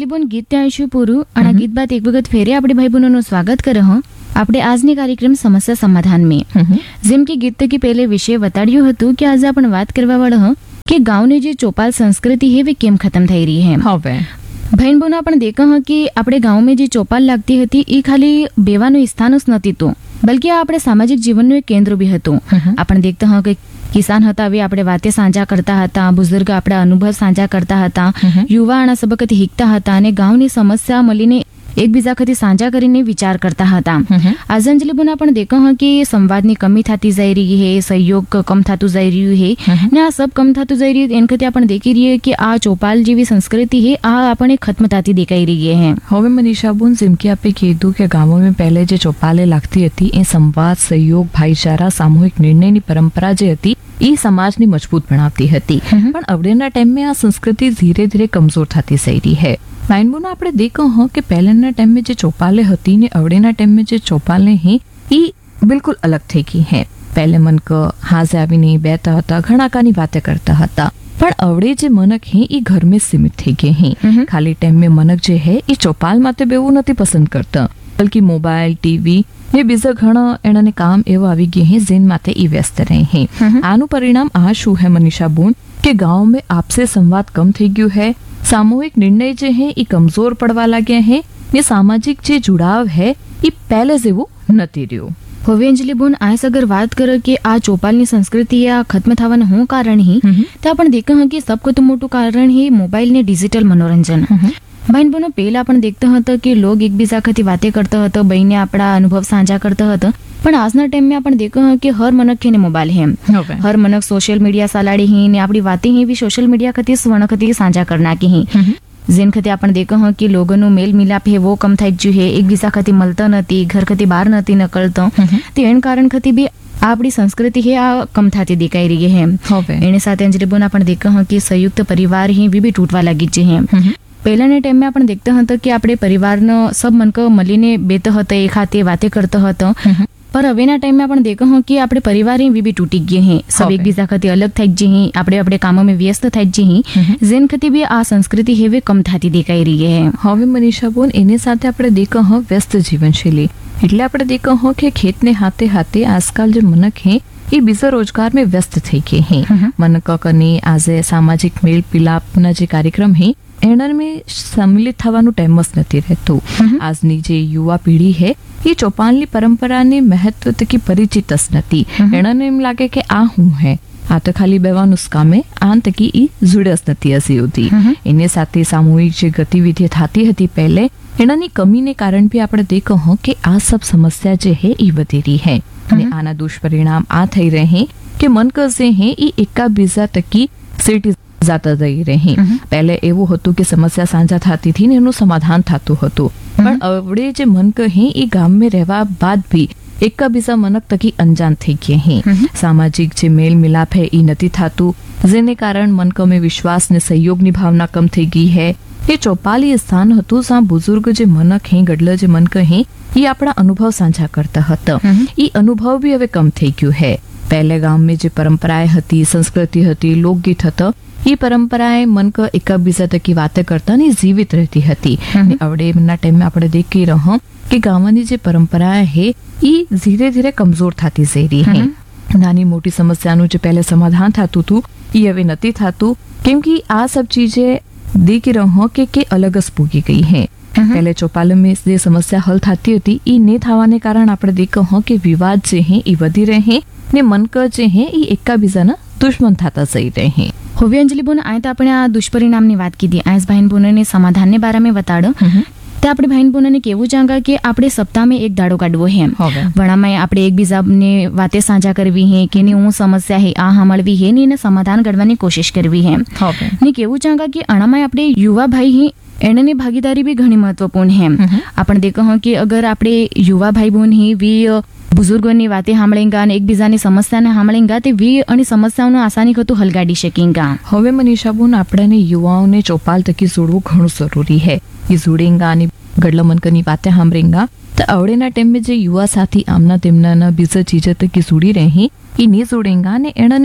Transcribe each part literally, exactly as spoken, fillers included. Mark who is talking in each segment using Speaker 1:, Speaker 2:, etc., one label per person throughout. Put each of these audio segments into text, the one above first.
Speaker 1: અંજલિ બોન ગીત ત્યાં આવીશું પૂરું અને ગીત બાદ એક વખત ફેરે આપણે ભાઈ બહેનોનું સ્વાગત કરે હ આપણે આજની કાર્યક્રમ સમસ્યા સમાધાન में જેમ કે ગીત તકી પહેલે વિષય બતાડ્યું હતું કે આજે આપણે વાત કરવા વાળા હ કે ગાંવની જે ચોપાલ સંસ્કૃતિ है वे કેમ ખતમ થઈ રહી है।
Speaker 2: હવે
Speaker 1: ભાઈ બહેનો આપણે દેખા હ કે આપણે ગાँव में જે ચોપાલ લાગતી હતી એ ખાલી બેવાનું સ્થાન જ નથી તો બલકે આ આપણે સામાજિક જીવનનું એક કેન્દ્ર બી હતું। આપણે દેખતા હા કે કિસાન હતા હવે આપણે વાતે સાંજા કરતા હતા, બુઝુર્ગ આપણા અનુભવ સાંજા કરતા હતા, યુવા આના સબકત શીખતા હતા અને ગાંવની સમસ્યા મળીને એકબીજા ખાતે સાંજા કરીને વિચાર કરતા હતા। આજે અંજલિ બોના પણ દેખા હ કે સંવાદની કમી થતી જઈ રહી है, સહયોગ કમ થતું જઈ રહ્યું है ને આ સબ કમ થતું જઈ રહ્યું એન ખાતે આપણે દેખી રહીએ કે આ ચોપાલ જેવી સંસ્કૃતિ है આ આપણે ખત્મ થતી દેખાઈ રહી है।
Speaker 2: હવે મનીષા બોન જેમ કે આપણે કીધું કે ગામોમાં પહેલે જે ચોપાલે લાગતી હતી એ સંવાદ, સહયોગ, ભાઈચારા, સામૂહિક નિર્ણયની પરંપરા જે હતી એ સમાજની મજબૂત બનાવતી હતી। પણ અવડેના ટાઈમે આ સંસ્કૃતિ ધીરે ધીરે કમજોર થતી જઈ રહી है। લાઈનબોના આપણે દેખો હ કે પહેલાના ટાઈમે જે ચોપાલે હતી ને અવડેના ટાઈમે જે ચોપાલે હે એ બિલકુલ અલગ થઈ ગઈ હે। પહેલે મનક હાજે આવીને બેઠા હતા, ઘણા કાની વાતે કરતા હતા, પણ અવડે જે મનક હે એ ઘર में सीमित થઈ ગઈ હે। ખાલી ટાઈમ में મનક જે હે એ ચોપાલ માટે બેવું નથી પસંદ કરતા, બલકી મોબાઈલ, ટીવી એ બીજા ઘણા એનાને કામ એવા આવી ગયા હે જેન માટે એ વ્યસ્ત રહે હે। આનું પરિણામ આ શું હે મનીષા બોન કે गांव में आपसे संवाद कम થઈ ગયું હે, सामूहिक निर्णय जे है ये कमजोर पड़वा लगे हैं, ये सामाजिक जे जुड़ाव है ये पहले जेवो નથી રહ્યો।
Speaker 1: હવે અંજલિ બોન આયસ અગર વાત કરે કે આ ચોપાલની સંસ્કૃતિ આ ખત્મ થવાનું હું કારણ હી તો આપણે દેખા હ કે સબકો તો મોટું કારણ હી મોબાઈલ ને ડિજિટલ મનોરંજન। ભાઈ બહેનો પહેલા આપણે દેખતા હતા કે લોગ એકબીજા ખાતે વાતે કરતા હતા, બહેને આપણા અનુભવ સાંझा કરતા હતા, પણ આજના ટાઈમ में આપણે દેખા કે હર मनक के मोबाइल है, हर मनक सोशल मीडिया सालाड़ी ही ने अपनी बातें ही भी सोशल मीडिया खती स्वर्ण खती साझा करना की ही જેન ખતે આપણે દેખા હ કે લોકોનો મેલ મિલાપ હે વો કમ થઈ ગયું હે, એકબીજા ખતી મળતા નથી, ઘર ખતી બહાર નથી નીકળતો, તો એન કારણ ખતી બી આપણી સંસ્કૃતિ હે આ કમ થતી દેખાઈ રહી હે। એની સાથે અંજલિ બોન આપણે દેખા હ કે સંયુક્ત પરિવાર ही भी તૂટવા લાગી છે હે। પહેલાના ટાઈમે આપણે દેખતા હતા કે આપણે પરિવારનો સબ મનક મળીને બેતો હતો, એક હાથે વાતે કરતો હતો, पर हवेना टाइम में अपन देखा हो कि આપણે પરિવાર ही भी टूटी गए हैं, सब एक बीजा खाते अलग થઈ જ हैं, આપણે આપણે કામો में व्यस्त થઈ જ हैं, જેન ખતી બી આ સંસ્કૃતિ હેવે કમ થતી દેખાઈ રહી है।
Speaker 2: હવે મનીષા બોન એની સાથે આપણે દેખા હો વ્યસ્ત જીવનશૈલી એટલે આપણે દેખા હો કે ખેતને હાથે હાથે આજકાલ જે મનક હે એ બીજા રોજગાર में व्यस्त થઈ ગए हैं। મનક કની આજે સામાજિક મેળ મિલાપના જે કાર્યક્રમ હે એના में सम्मिलित થવાનું ટાઈમ જ નથી રહેતું। આજની જે યુવા પેઢી હે એ ચોપાલની પરંપરાની મહત્વ તકી પરિચિત જ નથી। એનાને એમ લાગે કે આ હું હે, આ તો ખાલી બેવાનું જ કામ હે, આન તકી એ જોડે જ નથી હસી હોતી। એની સાથે સામૂહિક જે ગતિવિધિ થતી હતી પહેલે એનાની કમીને કારણ બી આપણે દેખો હો કે આ સબ સમસ્યા જે હે એ વધી રહી હે અને આના દુષ્પરિણામ આ થઈ રહે કે મનક જે હે એ એકા બીજા તકી સિટી जाता जई रहे। पहले એવું હતું કે સમસ્યા સાંझा થતી હતી ને એનું સમાધાન થતું હતું, પણ અવડે જે મનક હે એ ગામ में રહેવા બાદ भी એકબીજા મનક તકી અંજાન થઈ ગયા હે। સામાજિક જે મેલ મિલાપ હે એ નથી થતું, જેને કારણ મનક में વિશ્વાસ ને સહયોગની ભાવના કમ થઈ ગઈ હે। એ ચોપાલી સ્થાન હતું જ્યાં બુઝુર્ગ જે મનક હે, ગડલ જે મનક હે એ આપણા અનુભવ સાંझा કરતા હતા, એ અનુભવ બી હવે કમ થઈ ગયું હે। પહેલે ગામ में જે પરંપરાએ હતી, સંસ્કૃતિ હતી, લોકગીત હતા, એ પરંપરાએ મનક એકબીજા તકી વાતે કરતા ને જીવિત રહેતી હતી। અવડેના ટાઈમ में આપણે દેખી રહો કે ગામની જે પરંપરા હે એ ધીરે ધીરે કમજોર થતી જઈ રહી હે। નાની મોટી સમસ્યાનું જે પહેલે સમાધાન થતું હતું એ હવે નથી થતું, કેમ કે આ સબ ચીજે દેખી રહો કે કે અલગ જ પૂગી ગઈ હે। પહેલે ચોપાલ में જે સમસ્યા હલ થતી હતી એ ને થવાને કારણ આપણે દેખો હો કે વિવાદ જે હે એ વધી રહે ને મનક જે હે એ એકબીજાના દુશ્મન થતા જઈ રહે।
Speaker 1: હવે અંજલિ બોન આય તો આપણે આ દુષ્પરિણામની વાત કીધી, આયસ ભાઈન બોનને સમાધાનને બારામાં બતાડો તો આપણે ભાઈન બોનને કેવું ચાંગા કે આપણે સપ્તાહમાં એક દાડો કાઢવો હે, વણામાં આપણે એકબીજાને વાતે સાંझा કરવી હે કે હું સમસ્યા હે આ સાંભળવી હે ને એને સમાધાન કાઢવાની કોશિશ કરવી હે ને કેવું ચાંગા કે આનામાં આપણે યુવા ભાઈ હે એની ભાગીદારી બી ઘણી મહત્વપૂર્ણ હે। આપણે દેખો કે અગર આપણે યુવા ભાઈ બોન હી વી બુઝુર્ગોની વાતે સાંભળેંગા અને એકબીજાની સમસ્યાને સાંભળેંગા તે વી અને સમસ્યાઓનો આસાની ખતું હલગાડી શકેંગા।
Speaker 2: હવે મનીષા બોન આપણે યુવાઓને ચોપાલ તકી જોડવું ઘણું જરૂરી હે। એ જોડેંગા અને ગડલા મનકની વાતે સાંભળેંગા તો અવડેના ટાઈમ में જે યુવા સાથી આમના તેમના બીજા ચીજ તકી જોડી રહે એ ને જોડેંગા અને એનાને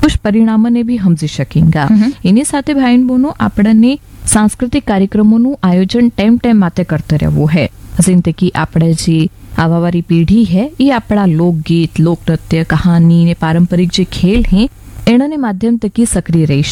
Speaker 2: દુષ્પરિણામોને બી સમજી શકેંગા એની સાથે ભાઈ બહેનો આપણને સાંસ્કૃતિક કાર્યક્રમોનું આયોજન ટાઈમ ટાઈમ માટે કરते રહેવું है जिनते कि આપણે જે आवा वाली पीढ़ी है ये अपना लोकगीत लोक नृत्य कहानी ने पारंपरिक जे खेल हैं एना ने माध्यम तक सक्रिय रही